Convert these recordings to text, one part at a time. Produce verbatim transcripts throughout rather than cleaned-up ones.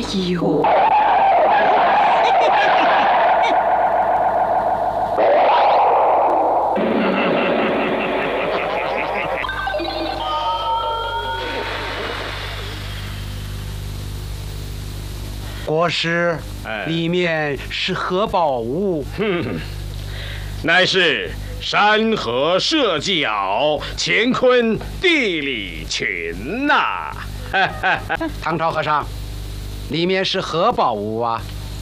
呦！ 国师，里面是何宝物？ 哼，乃是山河社稷，乾坤地理群呐、啊！ 唐朝和尚，里面是何宝物啊？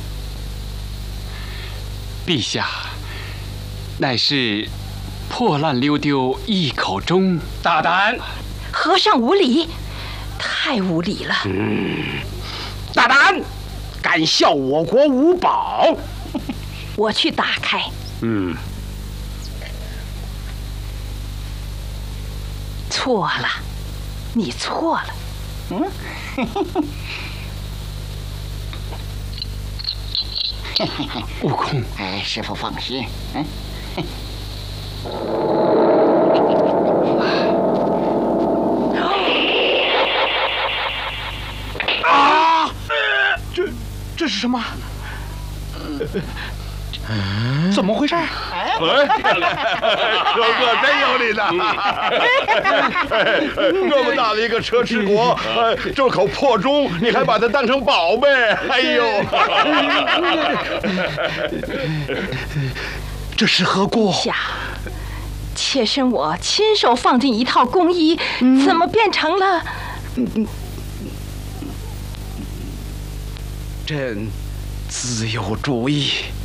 陛下，乃是破烂溜丢一口钟。 大胆！ 和尚无礼，太无礼了！ 嗯，大胆！敢笑我国无宝！ 我去打开。 嗯， 错了，你错了。嗯。 悟空， 哎，师傅放心，嗯。 啊！这这是什么？怎么回事？ 哎，哥哥真有理呢！这么大的一个车迟国，这口破钟，你还把它当成宝贝？哎呦！ 这是何故？ 陛下，妾身我亲手放进一套工衣，嗯、怎么变成了？嗯、 朕自有主意。